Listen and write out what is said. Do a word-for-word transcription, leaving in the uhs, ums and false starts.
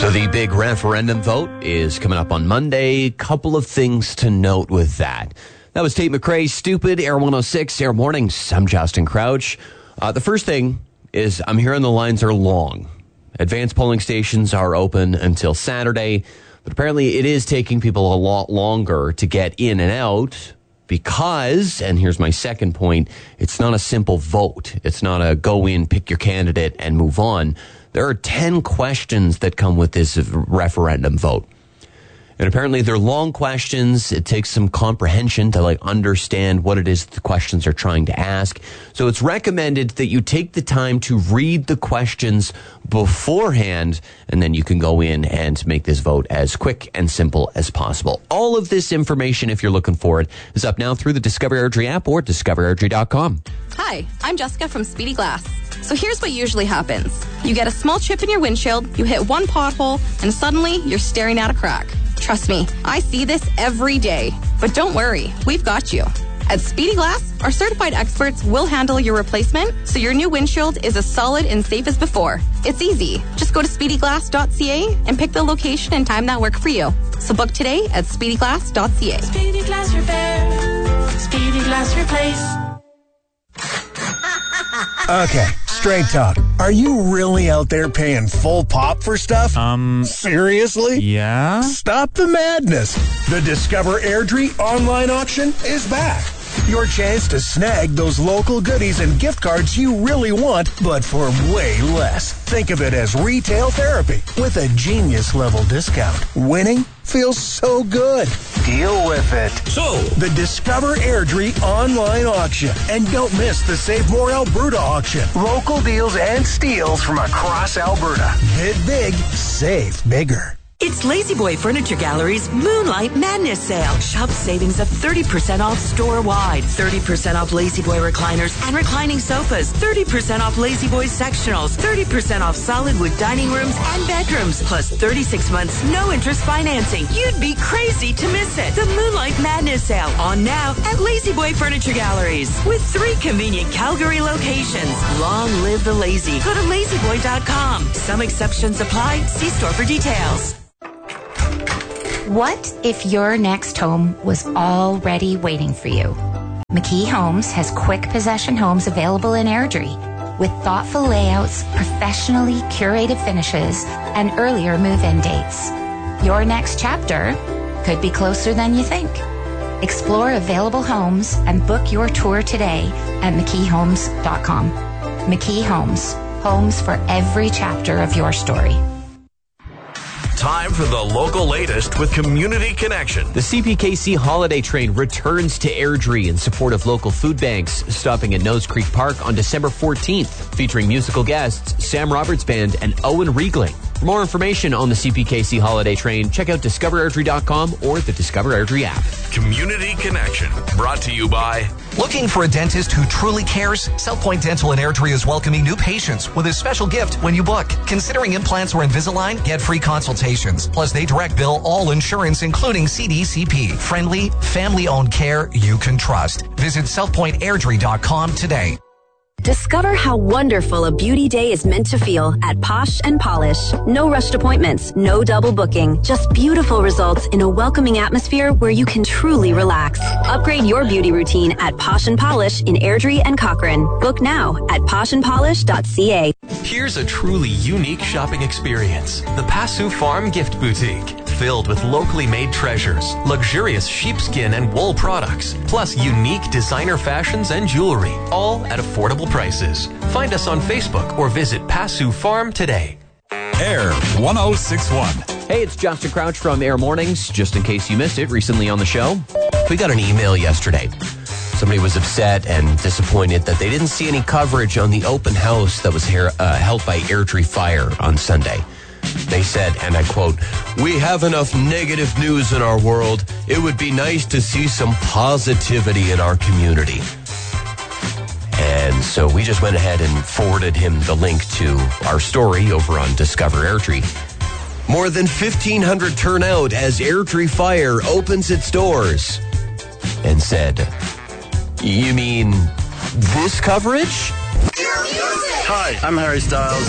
So the big referendum vote is coming up on Monday. Couple of things to note with that. That was Tate McRae's Stupid, Air one oh six, Air Mornings. I'm Justin Crouch. Uh, the first thing is I'm hearing the lines are long. Advanced polling stations are open until Saturday, but apparently it is taking people a lot longer to get in and out because, and here's my second point, it's not a simple vote. It's not a go in, pick your candidate, and move on. There are ten questions that come with this referendum vote. And apparently they're long questions. It takes some comprehension to like understand what it is the questions are trying to ask. So it's recommended that you take the time to read the questions beforehand, and then you can go in and make this vote as quick and simple as possible. All of this information, if you're looking for it, is up now through the Discover Airdrie app or discover airdrie dot com. Hi, I'm Jessica from Speedy Glass. So here's what usually happens. You get a small chip in your windshield, you hit one pothole, and suddenly you're staring at a crack. Trust me, I see this every day. But don't worry, we've got you. At Speedy Glass, our certified experts will handle your replacement so your new windshield is as solid and safe as before. It's easy. Just go to speedy glass dot c a and pick the location and time that work for you. So book today at speedy glass dot c a. Speedy Glass Repair. Speedy Glass Replace. Okay, straight talk. Are you really out there paying full pop for stuff? Um, Seriously? yeah? Stop the madness. The Discover Airdrie online auction is back. Your chance to snag those local goodies and gift cards you really want, but for way less. Think of it as retail therapy with a genius level discount. Winning feels so good. Deal with it. So, The Discover Airdrie online auction. And don't miss the Save More Alberta auction. Local deals and steals from across Alberta. Bid big, save bigger. It's La-Z-Boy Furniture Gallery's Moonlight Madness Sale. Shop savings of thirty percent off store-wide, thirty percent off La-Z-Boy recliners and reclining sofas, thirty percent off La-Z-Boy sectionals, thirty percent off solid wood dining rooms and bedrooms, plus thirty-six months no-interest financing. You'd be crazy to miss it. The Moonlight Madness Sale on now at La-Z-Boy Furniture Galleries with three convenient Calgary locations. Long live the lazy. Go to lazy boy dot com. Some exceptions apply. See store for details. What if your next home was already waiting for you? McKee Homes has quick possession homes available in Airdrie with thoughtful layouts, professionally curated finishes, and earlier move-in dates. Your next chapter could be closer than you think. Explore available homes and book your tour today at mckee homes dot com. McKee Homes, homes for every chapter of your story. time for the local latest with Community Connection. The C P K C holiday train returns to Airdrie in support of local food banks, stopping at Nose Creek Park on December fourteenth, featuring musical guests Sam Roberts Band and Owen Riegling. For more information on the C P K C holiday train, check out discover airdrie dot com or the Discover Airdrie app. Community Connection, brought to you by... Looking for a dentist who truly cares? South Point Dental in Airdrie is welcoming new patients with a special gift when you book. Considering implants or Invisalign, get free consultations. Plus, they direct bill all insurance, including C D C P. Friendly, family-owned care you can trust. Visit south point airdrie dot com today. Discover how wonderful a beauty day is meant to feel at Posh and Polish. No rushed appointments, no double booking, just beautiful results in a welcoming atmosphere where you can truly relax. Upgrade your beauty routine at Posh and Polish in Airdrie and Cochrane. Book now at posh and polish dot c a. Here's a truly unique shopping experience. The Passu Farm Gift Boutique. Filled with locally made treasures, luxurious sheepskin and wool products, plus unique designer fashions and jewelry, all at affordable prices. Find us on Facebook or visit Passu Farm today. Air one oh six point one. Hey, it's Justin Crouch from Air Mornings. Just in case you missed it recently on the show, we got an email yesterday. Somebody was upset and disappointed that they didn't see any coverage on the open house that was here, uh, held by Airdrie Fire on Sunday. They said, and I quote, "We have enough negative news in our world. It would be nice to see some positivity in our community." And so we just went ahead and forwarded him the link to our story over on Discover Airdrie. More than fifteen hundred turnout as Airdrie Fire opens its doors. And said, "You mean this coverage?" Hi, I'm Harry Styles.